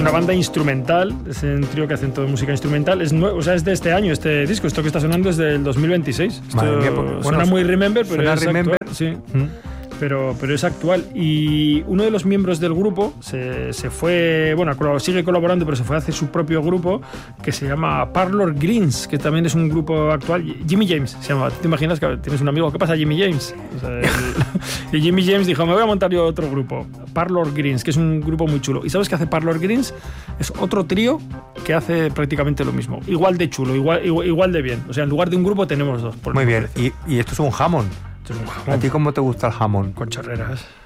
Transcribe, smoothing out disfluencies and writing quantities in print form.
una banda instrumental, es un trío que hacen todo música instrumental. Es de este año este disco. Esto que está sonando es del 2026. Madre mía, bueno, suena muy Remember, pero suena es Remember. Actual, sí. Pero es actual. Y uno de los miembros del grupo se fue, sigue colaborando, pero se fue a hacer su propio grupo que se llama Parlour Greens, que también es un grupo actual. Jimmy James se llama. ¿Te imaginas que tienes un amigo? ¿Qué pasa, Jimmy James? O sea, y Jimmy James dijo, me voy a montar yo otro grupo, Parlour Greens, que es un grupo muy chulo. ¿Y sabes qué hace Parlour Greens? Es otro trío que hace prácticamente lo mismo. Igual de chulo, igual de bien. O sea, en lugar de un grupo tenemos dos. Muy bien. Y esto es un Hammond. Esto es un ¿A jamón ti cómo te gusta el jamón? con chorreras.